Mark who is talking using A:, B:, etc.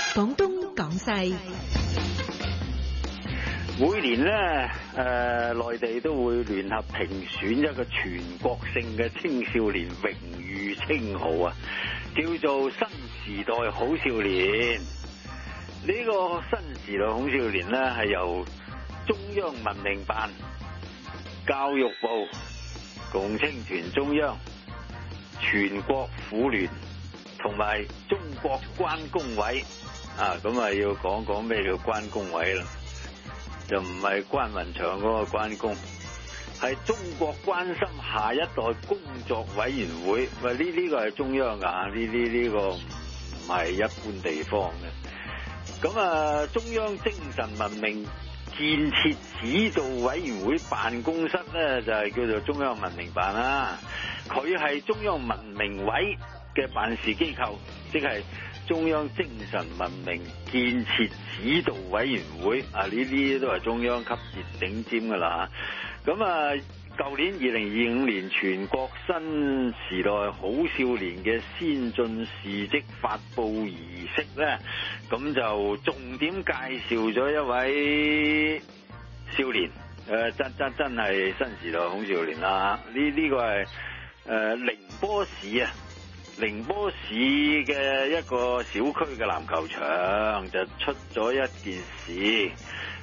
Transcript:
A: 廣東廣西。
B: 每年咧，內地都會聯合評選一個全國性嘅青少年榮譽稱號啊，叫做新時代好少年。呢個新時代好少年咧，係由中央文明辦、教育部、共青團中央、全國婦聯同埋中國關工委啊，咁啊要講講咩叫關工委啦。就唔係關雲長嗰個關公，係中國關心下一代工作委員會。喂，呢個係中央㗎，呢個唔係一般地方嘅。咁啊，中央精神文明建設指導委員會辦公室咧，就係叫做中央文明辦啦。佢係中央文明委嘅辦事機構，即係中央精神文明建設指導委員會啊，呢啲都係中央級別頂尖噶啦。咁啊，舊年2025年全國新時代好少年嘅先進事蹟發佈儀式咧，咁就重點介紹咗一位少年，真係新時代好少年啦。呢個係寧波市啊。寧波市嘅一個小區嘅籃球場就出咗一件事，